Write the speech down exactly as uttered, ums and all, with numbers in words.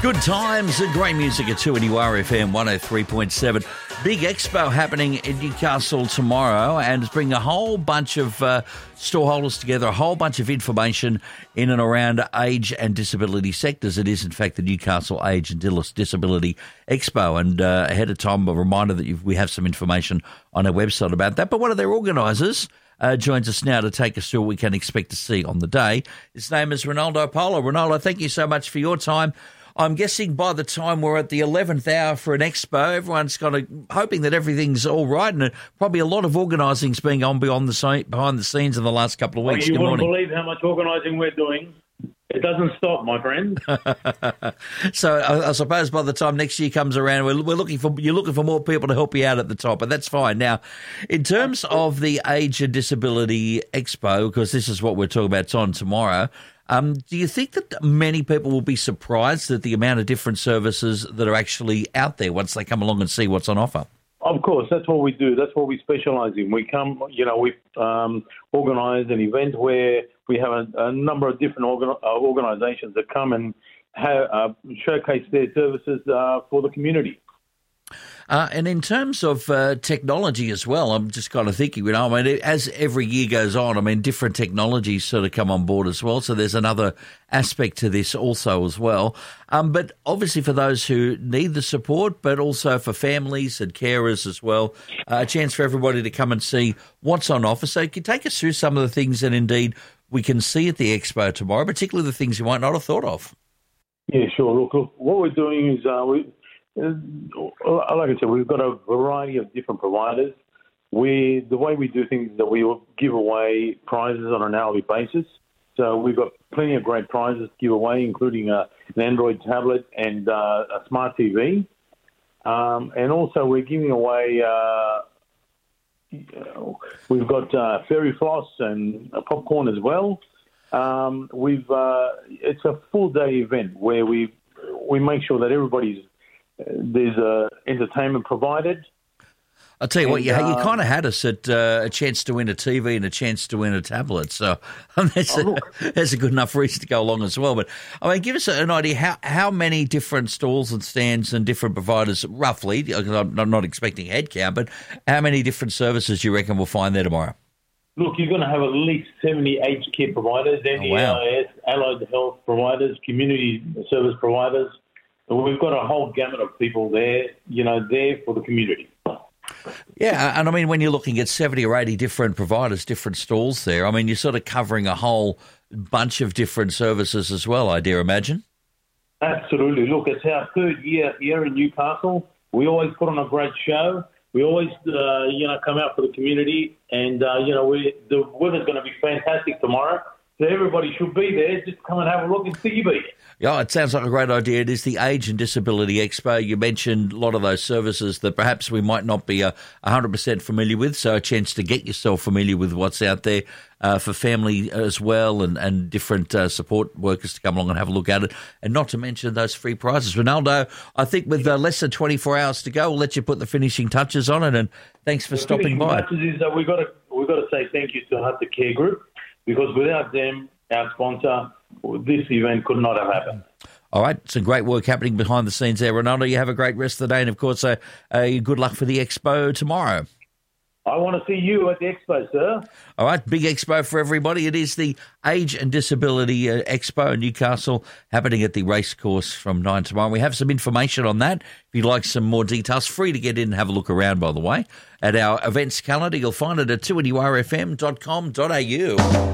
Good times and great music at two N U R F M one oh three point seven. Big expo happening in Newcastle tomorrow, and it's bringing a whole bunch of uh, storeholders together, a whole bunch of information in and around age and disability sectors. It is, in fact, the Newcastle Age and Disability Expo, and uh, ahead of time, a reminder that you've, we have some information on our website about that. But one of their organisers uh, joins us now to take us through what we can expect to see on the day. His name is Ronaldo Polo. Ronaldo, thank you so much for your time. I'm guessing by the time we're at the eleventh hour for an expo, everyone's kind of hoping that everything's all right, and probably a lot of organising's being on beyond the scene, behind the scenes in the last couple of weeks. Well, you Good wouldn't morning. believe how much organising we're doing. It doesn't stop, my friend. So I, I suppose by the time next year comes around, we're, we're looking for you're looking for more people to help you out at the top, but that's fine. Now, in terms of the Age and Disability Expo, because this is what we're talking about, it's on tomorrow. Um, do you think that many people will be surprised at the amount of different services that are actually out there once they come along and see what's on offer? Of course, that's what we do. That's what we specialise in. We come, you know, we um, organise an event where we have a, a number of different organ- uh, organisations that come and have, uh, showcase their services uh, for the community. Uh, and in terms of uh, technology as well, I'm just kind of thinking, you know, I mean, as every year goes on, I mean, different technologies sort of come on board as well. So there's another aspect to this also as well. Um, but obviously for those who need the support, but also for families and carers as well, uh, a chance for everybody to come and see what's on offer. So can you take us through some of the things that indeed we can see at the expo tomorrow, particularly the things you might not have thought of? Yeah, sure. Look, look what we're doing is uh, we. Uh, like I said, we've got a variety of different providers. We the way we do things is that we will give away prizes on an hourly basis. So we've got plenty of great prizes to give away, including uh, an Android tablet and uh, a smart T V. Um, and also we're giving away, uh, you know, we've got uh, fairy floss and popcorn as well. Um, we've uh, it's a full day event where we we make sure that everybody's There's uh, entertainment provided. I'll tell you and, what, you, uh, you kind of had us at uh, a chance to win a T V and a chance to win a tablet. So um, that's, oh, a, that's a good enough reason to go along as well. But, I mean, give us an idea, how, how many different stalls and stands and different providers, roughly, because I'm, I'm not expecting head count, but how many different services do you reckon we'll find there tomorrow? Look, you're going to have at least seventy aged care providers, N D I S, oh, wow. allied health providers, community service providers. We've got a whole gamut of people there, you know, there for the community. Yeah, and I mean, when you're looking at seventy or eighty different providers, different stalls there, I mean, you're sort of covering a whole bunch of different services as well, I dare imagine. Absolutely. Look, it's our third year here in Newcastle. We always put on a great show. We always, uh, you know, come out for the community. And, uh, you know, we, the weather's going to be fantastic tomorrow. So everybody should be there. Just come and have a look and see you be. Yeah, it sounds like a great idea. It is the Age and Disability Expo. You mentioned a lot of those services that perhaps we might not be uh, one hundred percent familiar with, so a chance to get yourself familiar with what's out there uh, for family as well, and, and different uh, support workers to come along and have a look at it, and not to mention those free prizes. Ronaldo, I think with uh, less than twenty-four hours to go, we'll let you put the finishing touches on it, and thanks for the stopping by. Touches is that we've got to, we've got to say thank you to Hunter Care Group, because without them, our sponsor, this event could not have happened. All right, some great work happening behind the scenes there, Ronaldo. You have a great rest of the day, and of course, uh, uh, good luck for the expo tomorrow. I want to see you at the expo, sir. All right, big expo for everybody. It is the Age and Disability uh, Expo in Newcastle, happening at the racecourse from nine tomorrow. We have some information on that. If you'd like some more details, free to get in and have a look around, by the way. At our events calendar, you'll find it at two N U R F M dot com dot A U.